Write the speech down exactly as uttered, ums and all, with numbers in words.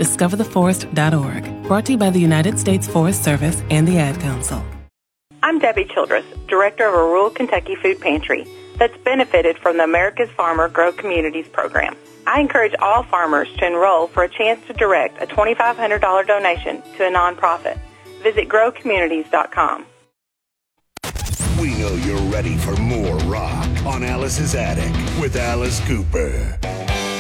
discover the forest dot org. Brought to you by the United States Forest Service and the Ad Council. I'm Debbie Childress, director of a rural Kentucky food pantry that's benefited from the America's Farmer Grow Communities program. I encourage all farmers to enroll for a chance to direct a twenty-five hundred dollars donation to a nonprofit. Visit grow communities dot com. We know you're ready for more rock on Alice's Attic with Alice Cooper.